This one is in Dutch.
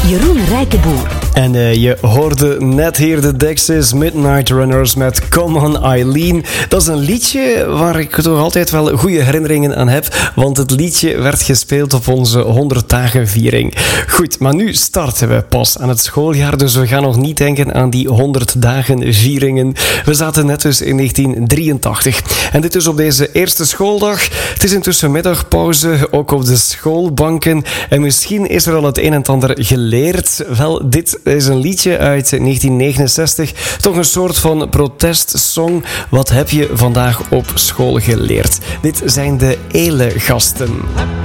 Jeroen Rijkenboer. En je hoorde net hier de Dexys Midnight Runners met Come On Eileen. Dat is een liedje waar ik toch altijd wel goede herinneringen aan heb, want het liedje werd gespeeld op onze 100 dagen viering. Goed, maar nu starten we pas aan het schooljaar, dus we gaan nog niet denken aan die 100 dagen vieringen. We zaten net dus in 1983. En dit is op deze eerste schooldag. Het is intussen middagpauze, ook op de schoolbanken. En misschien is er al het een en ander geleerd. Wel, dit is een liedje uit 1969. Toch een soort van protestsong. Wat heb je vandaag op school geleerd? Dit zijn de Elegasten.